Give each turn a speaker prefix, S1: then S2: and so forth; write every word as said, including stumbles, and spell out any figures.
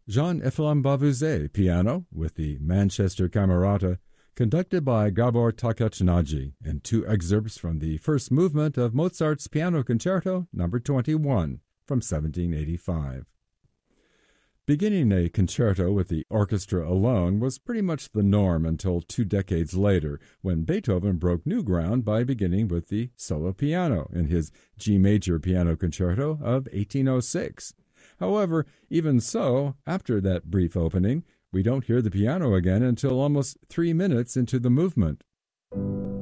S1: Jean-Ephrem Bavuzet, piano, with the Manchester Camerata, conducted by Gabor Takachnagy, and two excerpts from the first movement of Mozart's Piano Concerto Number twenty-one from seventeen eighty-five. Beginning a concerto with the orchestra alone was pretty much the norm until two decades later, when Beethoven broke new ground by beginning with the solo piano in his G major Piano Concerto of eighteen oh six. However, even so, after that brief opening, we don't hear the piano again until almost three minutes into the movement.